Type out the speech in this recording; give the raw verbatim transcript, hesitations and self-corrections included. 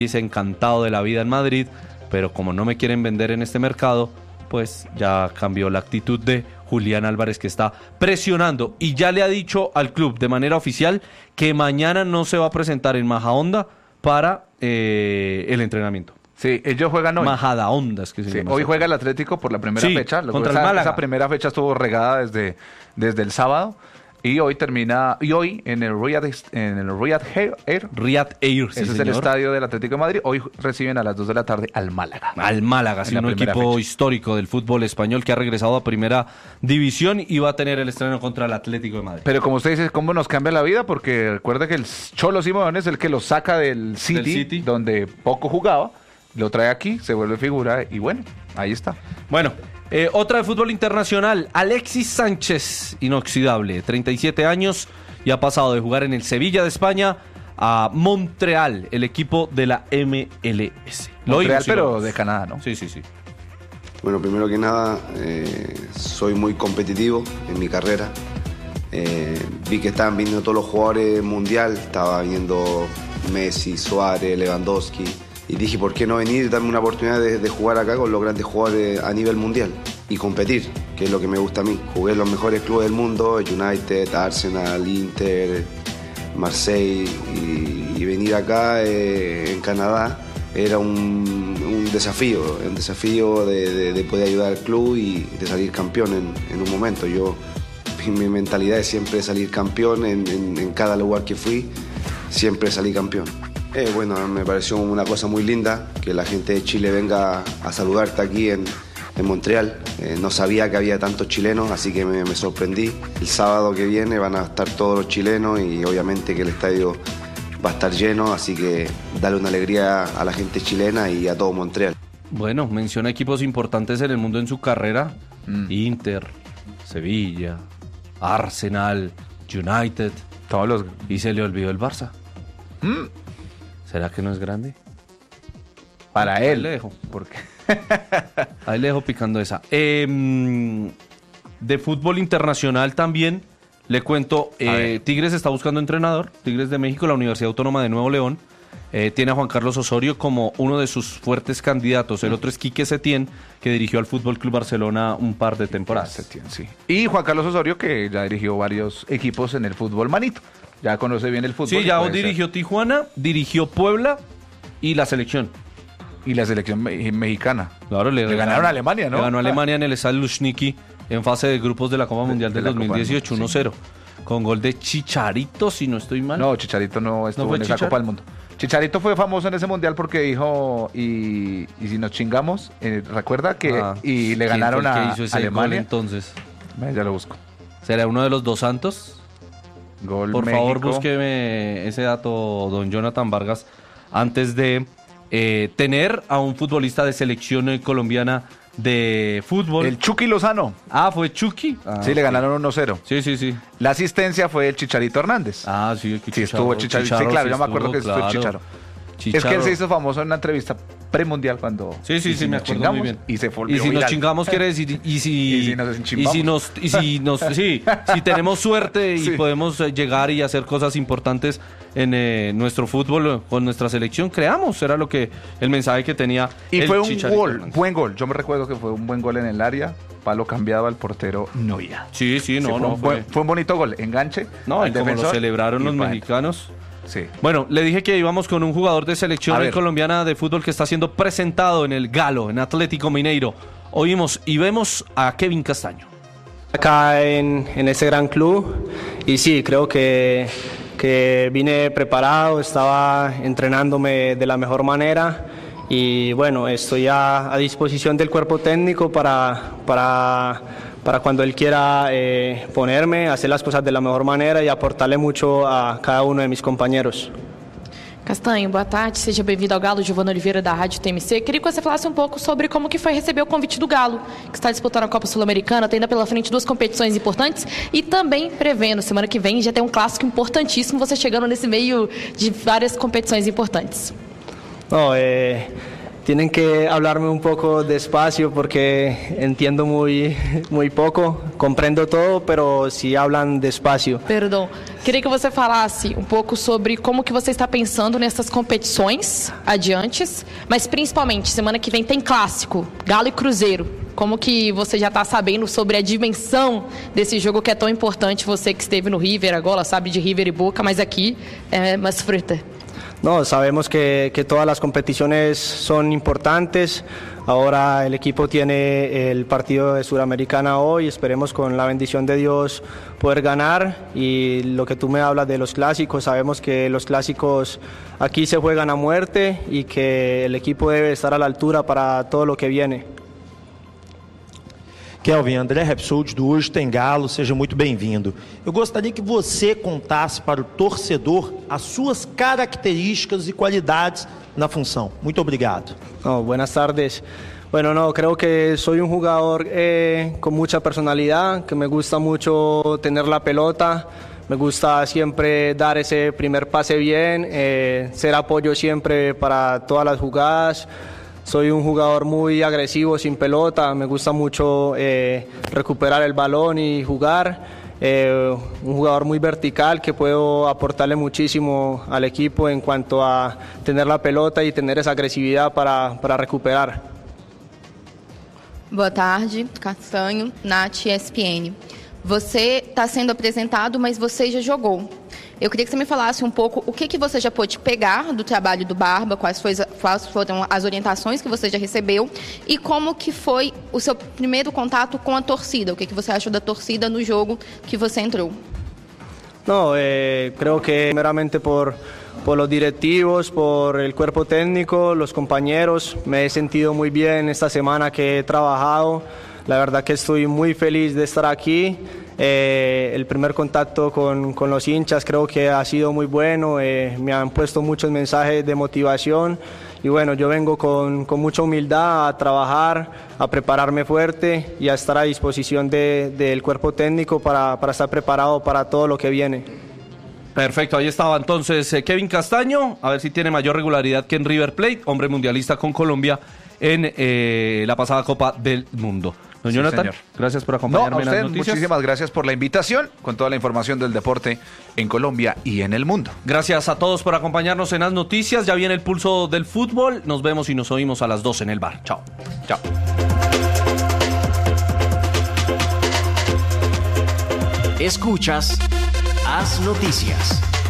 Dice encantado de la vida en Madrid, pero como no me quieren vender en este mercado, pues ya cambió la actitud de Julián Álvarez, que está presionando y ya le ha dicho al club de manera oficial que mañana no se va a presentar en Majadahonda para eh, el entrenamiento. Sí, ellos juegan hoy. Majadahonda es que se sí, llama. Hoy juega el Atlético por la primera sí, fecha. Contra esa, el Málaga. Esa primera fecha estuvo regada desde, desde el sábado. Y hoy termina, y hoy en el Riyadh, en el Riyadh Air, Riyadh Air, sí, ese señor. es el estadio del Atlético de Madrid. Hoy reciben a las dos de la tarde al Málaga. Al Málaga, sí, un equipo fecha. histórico del fútbol español que ha regresado a primera división y va a tener el estreno contra el Atlético de Madrid. Pero como usted dice, ¿cómo nos cambia la vida? Porque recuerda que el Cholo Simeone es el que lo saca del City, del City, donde poco jugaba, lo trae aquí, se vuelve figura y bueno, ahí está. Bueno. Eh, otra de fútbol internacional, Alexis Sánchez, inoxidable, treinta y siete años y ha pasado de jugar en el Sevilla de España a Montreal, el equipo de la M L S. Montreal, pero de Canadá, ¿no? Sí, sí, sí. Bueno, primero que nada, eh, soy muy competitivo en mi carrera. Eh, vi que estaban viniendo todos los jugadores mundial, estaba viendo Messi, Suárez, Lewandowski. Y dije, ¿por qué no venir y darme una oportunidad de, de jugar acá con los grandes jugadores a nivel mundial? Y competir, que es lo que me gusta a mí. Jugué en los mejores clubes del mundo, United, Arsenal, Inter, Marseille. Y, y venir acá eh, en Canadá era un, un desafío, un desafío de, de, de poder ayudar al club y de salir campeón en, en un momento. Yo, mi mentalidad es siempre salir campeón en, en, en cada lugar que fui, siempre salí campeón. Eh, bueno, me pareció una cosa muy linda que la gente de Chile venga a saludarte aquí en, en Montreal. Eh, no sabía que había tantos chilenos, así que me, me sorprendí. El sábado que viene van a estar todos los chilenos y obviamente que el estadio va a estar lleno, así que darle una alegría a la gente chilena y a todo Montreal. Bueno, menciona equipos importantes en el mundo en su carrera. Mm. Inter, Sevilla, Arsenal, United. Todos los... Y se le olvidó el Barça. Mm. ¿Será que no es grande? Para él. Ahí le dejo. Porque... Ahí le dejo picando esa. Eh, de fútbol internacional también, le cuento, eh, Tigres está buscando entrenador. Tigres de México, la Universidad Autónoma de Nuevo León, eh, tiene a Juan Carlos Osorio como uno de sus fuertes candidatos. El otro es Quique Setién, que dirigió al Fútbol Club Barcelona un par de temporadas. Setién, sí. Y Juan Carlos Osorio, que ya dirigió varios equipos en el fútbol manito. Ya conoce bien el fútbol. Sí, ya dirigió ser. Tijuana, dirigió Puebla y la selección. Y la selección me- mexicana. Claro, le, le ganaron a Alemania, ¿no? Le ganó a Alemania en el Estadio Luzhniki en fase de grupos de la Copa Mundial de, del dos mil dieciocho, uno cero. Sí. Con gol de Chicharito, si no estoy mal. No, Chicharito no estuvo ¿No en esa Chichar? Copa del Mundo. Chicharito fue famoso en ese mundial porque dijo, y, y si nos chingamos, eh, recuerda que Ah, y le ganaron ¿quién fue el a que hizo ese Alemania. gol entonces? Eh, Ya lo busco. ¿Será uno de los dos Santos? Gol Por México. favor, búsqueme ese dato, don Jonathan Vargas, antes de eh, tener a un futbolista de selección eh, colombiana de fútbol. El Chucky Lozano. Ah, ¿fue Chucky? Ah, Sí, le ganaron uno cero. Sí, sí, sí. La asistencia fue el Chicharito Hernández. Ah, sí, aquí Sí, estuvo Chicharito. Sí, claro, yo me acuerdo que estuvo claro. Chicharo. Chicharo. Es que él se hizo famoso en una entrevista premundial cuando... Sí, sí, y sí, si me nos acuerdo chingamos, muy bien. Y se volvió Y si nos viral. chingamos quiere decir y si Y si nos y enchimbamos. si nos y si nos sí, si tenemos suerte y Sí. podemos eh, llegar y hacer cosas importantes en eh, nuestro fútbol eh, con nuestra selección, creamos, era lo que el mensaje que tenía Y el fue un Chicharito gol, Hernández. buen gol. Yo me recuerdo que fue un buen gol en el área. Palo cambiado al portero Noya. Sí, sí, no, Sí, fue, no un fue. buen, fue un bonito gol. Enganche. No, al y como lo defensor celebraron y los pa' mexicanos. Sí. Bueno, le dije que íbamos con un jugador de selección A ver. colombiana de fútbol que está siendo presentado en el Galo, en Atlético Mineiro. Oímos y vemos a Kevin Castaño. Acá en, en este gran club y sí, creo que, que vine preparado, estaba entrenándome de la mejor manera y bueno, estoy a, a disposición del cuerpo técnico para, para, para cuando él quiera eh, ponerme, hacer las cosas de la mejor manera y aportarle mucho a cada uno de mis compañeros. Castanho, boa tarde, seja bem-vindo ao Galo, Giovana Oliveira da Rádio T M C. Queria que você falasse um pouco sobre como que foi receber o convite do Galo, que está disputando a Copa Sul-Americana, tem ainda pela frente duas competições importantes e também prevendo, semana que vem já tem um clássico importantíssimo, você chegando nesse meio de várias competições importantes. No, eh, tienen que hablarme un poco despacio porque entiendo muy, muy poco, comprendo todo, pero si hablan despacio. Perdão, queria que você falasse um pouco sobre como que você está pensando nessas competições adiantes, mas principalmente, semana que vem tem clássico, Galo e Cruzeiro. Como que você já está sabendo sobre a dimensão desse jogo que é tão importante? Você que esteve no River agora, sabe de River e Boca, mas aqui é mais fruta. No, sabemos que, que todas las competiciones son importantes. Ahora el equipo tiene el partido de Sudamericana hoy. Esperemos con la bendición de Dios poder ganar. Y lo que tú me hablas de los clásicos, sabemos que los clásicos aquí se juegan a muerte y que el equipo debe estar a la altura para todo lo que viene. Kelvin, André Repsold do Hoje Tem Galo, seja muito bem-vindo. Eu gostaria que você contasse para o torcedor as suas características e qualidades na função. Muito obrigado. Oh, buenas tardes. Bueno, no, creo que soy un jugador eh, con mucha personalidad, que me gusta mucho tener la pelota, me gusta siempre dar ese primer pase bien, eh, ser apoyo siempre para todas las jugadas. Soy un jugador muy agresivo sin pelota, me gusta mucho eh, recuperar el balón y jugar. Eh, un jugador muy vertical que puedo aportarle muchísimo al equipo en cuanto a tener la pelota y tener esa agresividad para, para recuperar. Boa tarde, Castanho, Nath, E S P N. Você está sendo apresentado, mas você já jogou. Eu queria que você me falasse um pouco o que, que você já pôde pegar do trabalho do Barba, quais, foi, quais foram as orientações que você já recebeu e como que foi o seu primeiro contato com a torcida. O que, que você achou da torcida no jogo que você entrou? No, eh, creo que primeramente por, por los directivos, por el cuerpo técnico, los compañeros. Me he sentido muy bien esta semana que he trabajado. La verdad que estoy muy feliz de estar aquí. Eh, el primer contacto con, con los hinchas creo que ha sido muy bueno. Eh, me han puesto muchos mensajes de motivación. Y bueno, yo vengo con, con mucha humildad a trabajar, a prepararme fuerte y a estar a disposición de, del cuerpo técnico para, para estar preparado para todo lo que viene. Perfecto, ahí estaba entonces eh, Kevin Castaño, a ver si tiene mayor regularidad que en River Plate, hombre mundialista con Colombia en eh, la pasada Copa del Mundo. Don Sí, Jonathan, señor. gracias por No, acompañarme a en usted, las noticias. muchísimas gracias por la invitación con toda la información del deporte en Colombia y en el mundo. Gracias a todos por acompañarnos en las noticias. Ya viene el pulso del fútbol. Nos vemos y nos oímos a las dos en el bar. Chao. Chao. Escuchas Haz Noticias.